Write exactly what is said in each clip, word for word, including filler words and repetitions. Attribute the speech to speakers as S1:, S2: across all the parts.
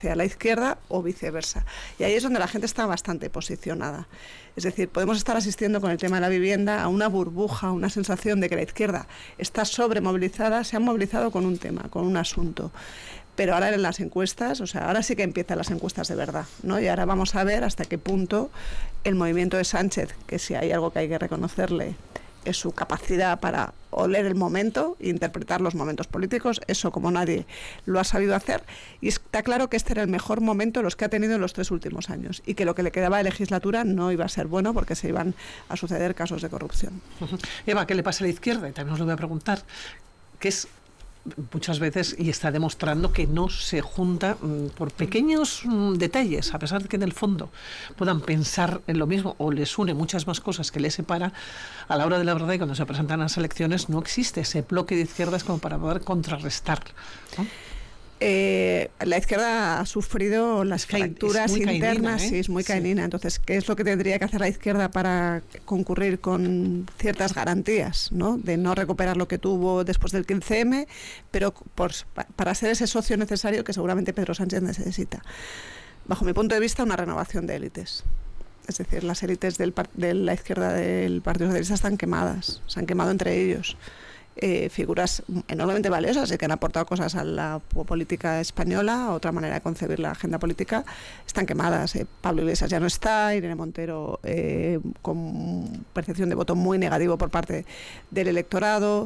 S1: hacia la izquierda o viceversa. Y ahí es donde la gente está bastante posicionada. Es decir, podemos estar asistiendo con el tema de la vivienda a una burbuja, una sensación de que la izquierda está sobremovilizada, se ha movilizado con un tema, con un asunto. Pero ahora en las encuestas, o sea, ahora sí que empiezan las encuestas de verdad, ¿no? Y ahora vamos a ver hasta qué punto el movimiento de Sánchez, que si hay algo que hay que reconocerle, es su capacidad para oler el momento e interpretar los momentos políticos, eso como nadie lo ha sabido hacer, y está claro que este era el mejor momento de los que ha tenido en los tres últimos años, y que lo que le quedaba de legislatura no iba a ser bueno porque se iban a suceder casos de corrupción.
S2: Eva, ¿qué le pasa a la izquierda? Y también os lo voy a preguntar, que es muchas veces, y está demostrando que no se junta mmm, por pequeños mmm, detalles, a pesar de que en el fondo puedan pensar en lo mismo o les une muchas más cosas que les separa, a la hora de la verdad y cuando se presentan las elecciones no existe ese bloque de izquierdas como para poder contrarrestar, ¿no?
S1: Eh, la izquierda ha sufrido las fracturas internas,
S2: ¿eh?
S1: sí, es muy cainina. Sí. Entonces, ¿qué es lo que tendría que hacer la izquierda para concurrir con ciertas garantías, ¿no? De no recuperar lo que tuvo después del quince eme, pero por, para ser ese socio necesario que seguramente Pedro Sánchez necesita? Bajo mi punto de vista, una renovación de élites. Es decir, las élites del, de la izquierda del Partido Socialista están quemadas, se han quemado entre ellos. Eh, figuras enormemente valiosas y que han aportado cosas a la política española, a otra manera de concebir la agenda política, están quemadas. Eh, Pablo Iglesias ya no está, Irene Montero eh, con percepción de voto muy negativo por parte del electorado.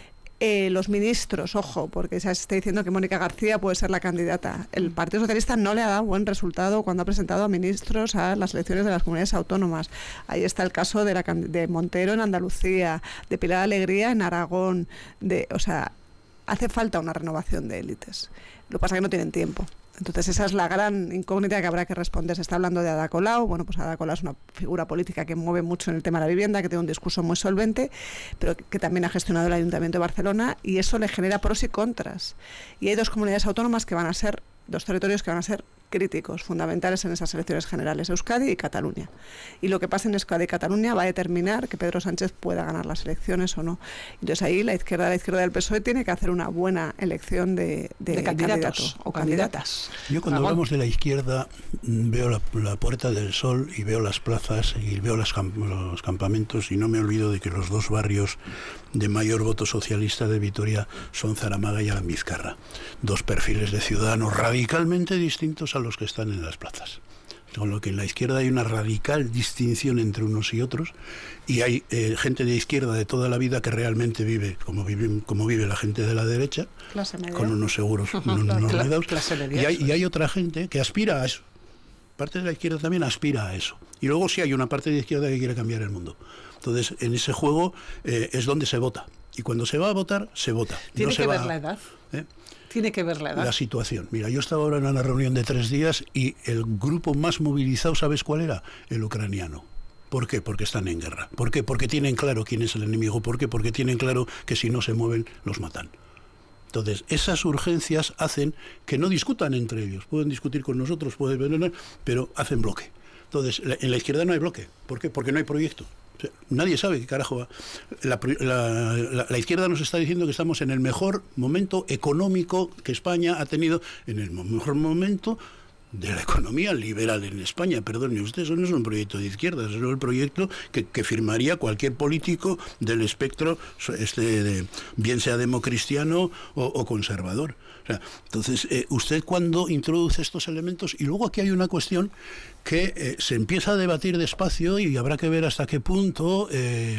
S1: Eh, los ministros, ojo, porque se está diciendo que Mónica García puede ser la candidata. El Partido Socialista no le ha dado buen resultado cuando ha presentado a ministros a las elecciones de las comunidades autónomas. Ahí está el caso de, la, de Montero en Andalucía, de Pilar Alegría en Aragón. De, o sea, hace falta una renovación de élites. Lo que pasa es que no tienen tiempo. Entonces esa es la gran incógnita que habrá que responder. Se está hablando de Ada Colau. Bueno, pues Ada Colau es una figura política que mueve mucho en el tema de la vivienda, que tiene un discurso muy solvente, pero que también ha gestionado el Ayuntamiento de Barcelona, y eso le genera pros y contras. Y hay dos comunidades autónomas que van a ser, dos territorios que van a ser críticos, fundamentales en esas elecciones generales, Euskadi y Cataluña. Y lo que pasa en Euskadi y Cataluña va a determinar que Pedro Sánchez pueda ganar las elecciones o no. Entonces ahí la izquierda, la izquierda del P S O E tiene que hacer una buena elección de, de,
S2: de candidatos
S1: candidato o candidatas.
S3: Yo cuando Ramón. hablamos de la izquierda veo la, la Puerta del Sol y veo las plazas y veo las camp los campamentos, y no me olvido de que los dos barrios de mayor voto socialista de Vitoria son Zaramaga y Alambizcarra, dos perfiles de ciudadanos radicalmente distintos a los que están en las plazas. Con lo que en la izquierda hay una radical distinción entre unos y otros, y hay eh, gente de izquierda de toda la vida que realmente vive como vive, como vive la gente de la derecha, con unos seguros no, no, no
S2: Cla
S3: dados,
S2: media,
S3: y, hay, y hay otra gente que aspira a eso. Parte de la izquierda también aspira a eso. Y luego sí hay una parte de la izquierda que quiere cambiar el mundo. Entonces, en ese juego eh, es donde se vota. Y cuando se va a votar, se vota.
S2: ¿Tiene
S3: no
S2: que
S3: se
S2: ver
S3: va,
S2: la edad?
S3: ¿eh?
S2: Tiene que ver la edad.
S3: La situación. Mira, yo estaba ahora en una reunión de tres días y el grupo más movilizado, ¿sabes cuál era? El ucraniano. ¿Por qué? Porque están en guerra. ¿Por qué? Porque tienen claro quién es el enemigo. ¿Por qué? Porque tienen claro que si no se mueven, los matan. Entonces, esas urgencias hacen que no discutan entre ellos. Pueden discutir con nosotros, pueden, pero hacen bloque. Entonces, en la izquierda no hay bloque. ¿Por qué? Porque no hay proyecto. O sea, nadie sabe qué carajo va. La, la, la, la izquierda nos está diciendo que estamos en el mejor momento económico que España ha tenido, en el mejor momento de la economía liberal en España. Perdone usted, eso no es un proyecto de izquierda, eso es el proyecto que, que firmaría cualquier político del espectro, este, de, bien sea democristiano o, o conservador. O sea, entonces, eh, usted cuando introduce estos elementos, y luego aquí hay una cuestión que eh, se empieza a debatir despacio y habrá que ver hasta qué punto eh,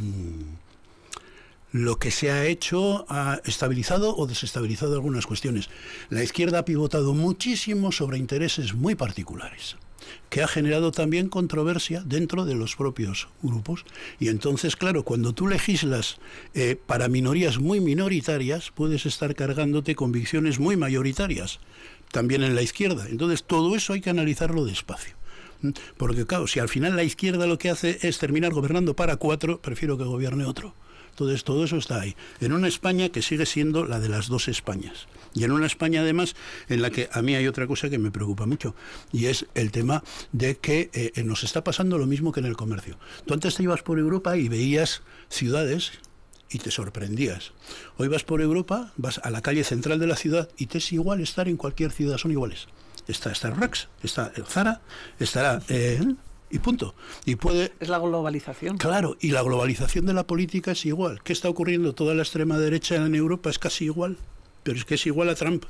S3: lo que se ha hecho ha estabilizado o desestabilizado algunas cuestiones. La izquierda ha pivotado muchísimo sobre intereses muy particulares, que ha generado también controversia dentro de los propios grupos. Y entonces, claro, cuando tú legislas eh, para minorías muy minoritarias, puedes estar cargándote convicciones muy mayoritarias, también en la izquierda. Entonces, todo eso hay que analizarlo despacio. Porque, claro, si al final la izquierda lo que hace es terminar gobernando para cuatro, prefiero que gobierne otro. Entonces, todo eso está ahí. En una España que sigue siendo la de las dos Españas. Y en una España, además, en la que a mí hay otra cosa que me preocupa mucho, y es el tema de que eh, nos está pasando lo mismo que en el comercio. Tú antes te ibas por Europa y veías ciudades y te sorprendías. Hoy vas por Europa, vas a la calle central de la ciudad y te es igual estar en cualquier ciudad, son iguales. está Starbucks, está Zara, estará... Eh, y punto. Y puede...
S2: Es la globalización.
S3: Claro, y la globalización de la política es igual. ¿Qué está ocurriendo? Toda la extrema derecha en Europa es casi igual, pero es que es igual a Trump.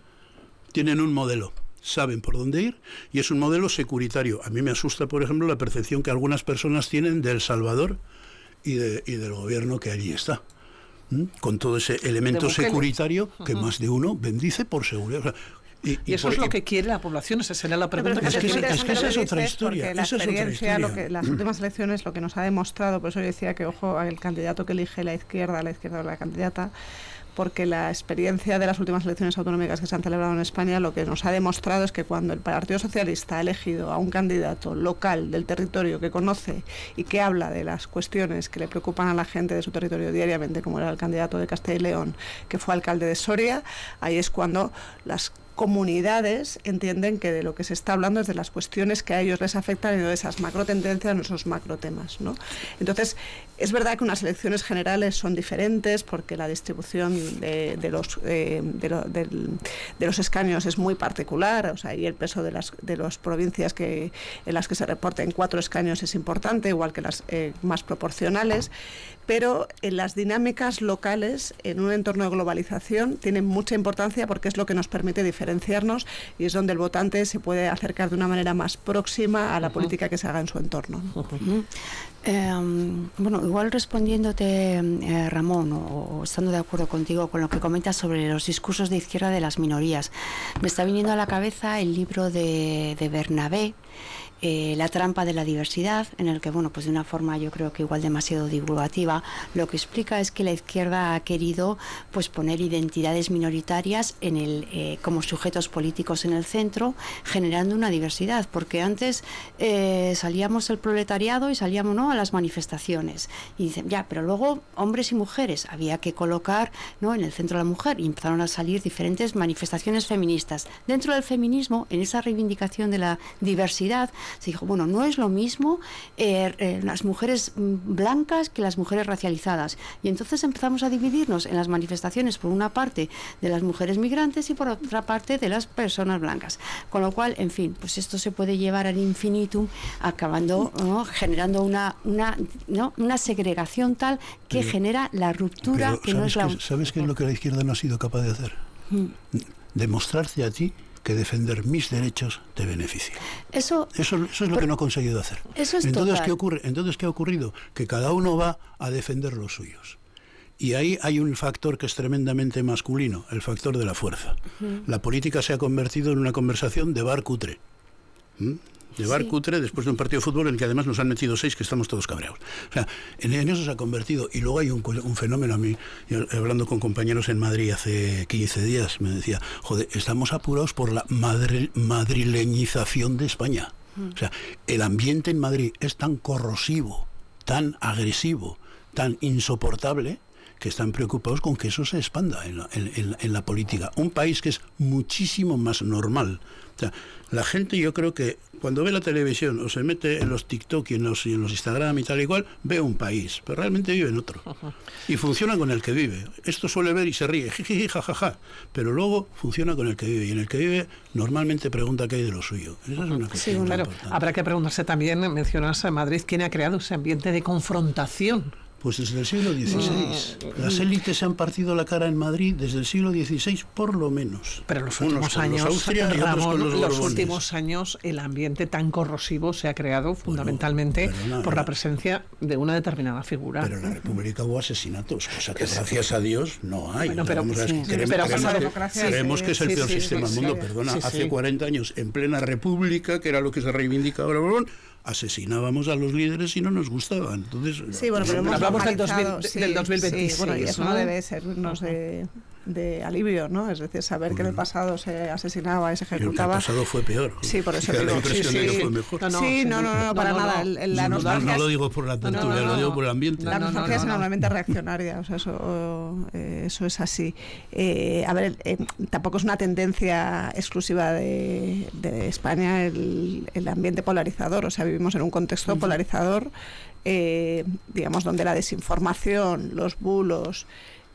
S3: Tienen un modelo, saben por dónde ir, y es un modelo securitario. A mí me asusta, por ejemplo, la percepción que algunas personas tienen de El Salvador y, de, y del gobierno que allí está. ¿Mm? Con todo ese elemento securitario que uh-huh. más de uno bendice por seguridad. O sea,
S2: Y, y, y eso por, es lo que quiere la población, esa sería la pregunta.
S1: No,
S3: es, que, es, es que esa es otra historia.
S1: La
S3: esa
S1: experiencia,
S3: es otra historia.
S1: Lo que, las últimas elecciones, lo que nos ha demostrado, por eso yo decía que, ojo, el candidato que elige la izquierda, la izquierda o la candidata, porque la experiencia de las últimas elecciones autonómicas que se han celebrado en España lo que nos ha demostrado es que cuando el Partido Socialista ha elegido a un candidato local del territorio que conoce y que habla de las cuestiones que le preocupan a la gente de su territorio diariamente, como era el candidato de Castilla y León, que fue alcalde de Soria, ahí es cuando las comunidades entienden que de lo que se está hablando es de las cuestiones que a ellos les afectan y no de esas macro tendencias, no esos macro temas, ¿no? Entonces, es verdad que unas elecciones generales son diferentes porque la distribución de, de, los, eh, de, lo, de, de los escaños es muy particular, o sea, y el peso de las de las provincias que, en las que se reporten cuatro escaños es importante, igual que las eh, más proporcionales, pero en las dinámicas locales, en un entorno de globalización, tienen mucha importancia porque es lo que nos permite diferenciarnos y es donde el votante se puede acercar de una manera más próxima a la uh-huh. política que se haga en su entorno, ¿no?
S4: Uh-huh. Eh, bueno, igual respondiéndote, eh, Ramón, o, o estando de acuerdo contigo con lo que comentas sobre los discursos de izquierda de las minorías, me está viniendo a la cabeza el libro de, de Bernabé, Eh, La trampa de la diversidad, en el que, bueno, pues de una forma yo creo que igual demasiado divulgativa, lo que explica es que la izquierda ha querido pues poner identidades minoritarias en el, eh, como sujetos políticos en el centro, generando una diversidad, porque antes eh, salíamos el proletariado y salíamos, ¿no?, a las manifestaciones, y dicen, ya, pero luego hombres y mujeres, había que colocar, ¿no?, en el centro a la mujer, y empezaron a salir diferentes manifestaciones feministas. Dentro del feminismo, en esa reivindicación de la diversidad, se dijo, bueno, no es lo mismo eh, eh, las mujeres blancas que las mujeres racializadas. Y entonces empezamos a dividirnos en las manifestaciones, por una parte de las mujeres migrantes y por otra parte de las personas blancas. Con lo cual, en fin, pues esto se puede llevar al infinitum, acabando, ¿no?, generando una, una, ¿no?, una segregación tal que pero, genera la ruptura
S3: pero,
S4: que no es la...
S3: Que, ¿Sabes qué es lo que la izquierda no ha sido capaz de hacer? Mm. Demostrarte a ti que defender mis derechos te beneficia.
S4: Eso,
S3: eso, eso es lo que no ha conseguido hacer.
S4: Eso es
S3: Entonces,
S4: total.
S3: ¿qué ocurre? Entonces, ¿qué ha ocurrido? Que cada uno va a defender los suyos. Y ahí hay un factor que es tremendamente masculino, el factor de la fuerza. Uh-huh. La política se ha convertido en una conversación de bar cutre. ¿Mm? De bar sí. cutre después de un partido de fútbol en el que además nos han metido seis que estamos todos cabreados. O sea, en, en eso se ha convertido. Y luego hay un, un fenómeno a mí, yo, hablando con compañeros en Madrid hace quince días, me decía, joder, estamos apurados por la madri, madrileñización de España. Mm. O sea, el ambiente en Madrid es tan corrosivo, tan agresivo, tan insoportable, que están preocupados con que eso se expanda en la, en, en, en la política. Un país que es muchísimo más normal. O sea, la gente, yo creo que cuando ve la televisión o se mete en los TikTok y en los, y en los Instagram y tal y cual, ve un país, pero realmente vive en otro. Y funciona con el que vive. Esto suele ver y se ríe, jiji, jajaja, pero luego funciona con el que vive. Y en el que vive normalmente pregunta qué hay de lo suyo. Esa es una cuestión
S2: sí, claro.
S3: importante.
S2: Habrá que preguntarse también, mencionas a Madrid, ¿quién ha creado ese ambiente de confrontación?
S3: Pues desde el siglo dieciséis. Las élites se han partido la cara en Madrid desde el siglo dieciséis, por lo menos.
S2: Pero en los últimos años,
S3: los Austria y
S2: Ramón,
S3: otros con los,
S2: los últimos años, el ambiente tan corrosivo se ha creado fundamentalmente bueno, perdona, por la presencia de una determinada figura.
S3: Pero en la República hubo asesinatos, cosa que gracias a Dios no hay.
S2: Bueno, pero,
S3: no,
S2: sí,
S3: creemos,
S2: pero
S3: creemos, que, creemos que es el
S2: sí,
S3: peor
S2: sí,
S3: sistema
S2: sí,
S3: del mundo.
S2: sí,
S3: Perdona,
S2: sí,
S3: hace
S2: sí.
S3: cuarenta años, en plena República, que era lo que se reivindica ahora, asesinábamos a los líderes y no nos gustaban. Entonces,
S1: sí, bueno, pero hemos
S2: hablamos del, dos mil,
S1: sí,
S2: del dos mil veintiséis.
S1: Sí, bueno, y eso
S2: ¿no?
S1: no debe sernos de, de alivio, ¿no? Es decir, saber bueno. que en el pasado se asesinaba y se ejecutaba.
S3: El pasado fue peor.
S1: Sí, por eso
S3: digo.
S1: Sí, sí.
S3: Fue mejor.
S1: No, no, sí, no, no, no, no, para
S2: no, no,
S1: nada.
S2: No,
S1: el, la
S3: no,
S1: nostalgia
S3: no,
S1: es,
S3: no lo digo por la tertulia,
S1: no, no, no,
S3: lo digo por el ambiente.
S1: La nostalgia
S2: no, no, no,
S1: es
S2: no.
S1: normalmente reaccionaria, o sea, eso, eh, eso es así. Eh, a ver, eh, tampoco es una tendencia exclusiva de, de España el, el ambiente polarizador, o sea, vivimos en un contexto uh-huh. polarizador, eh, digamos, donde la desinformación, los bulos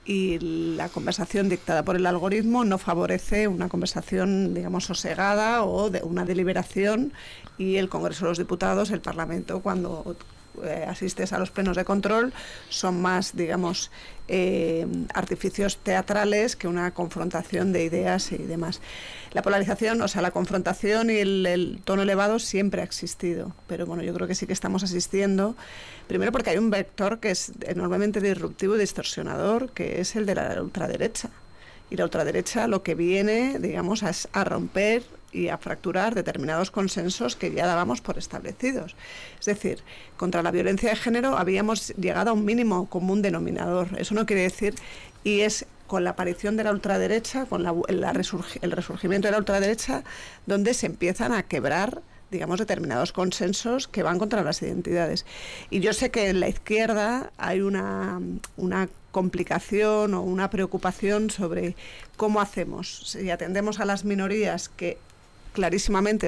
S1: y la conversación dictada por el algoritmo no favorece una conversación, digamos, sosegada o de una deliberación, y el Congreso de los Diputados, el Parlamento, cuando eh, asistes a los plenos de control, son más, digamos, eh, artificios teatrales que una confrontación de ideas y demás. La polarización, o sea, la confrontación y el, el tono elevado siempre ha existido, pero bueno, yo creo que sí que estamos asistiendo, primero porque hay un vector que es enormemente disruptivo y distorsionador, que es el de la ultraderecha. Y la ultraderecha lo que viene, digamos, a, a romper y a fracturar determinados consensos que ya dábamos por establecidos. Es decir, contra la violencia de género habíamos llegado a un mínimo común denominador. Eso no quiere decir, y es con la aparición de la ultraderecha, con la, la resurg, el resurgimiento de la ultraderecha, donde se empiezan a quebrar, digamos, determinados consensos que van contra las identidades. Y yo sé que en la izquierda hay una, una complicación o una preocupación sobre cómo hacemos, si atendemos a las minorías que clarísimamente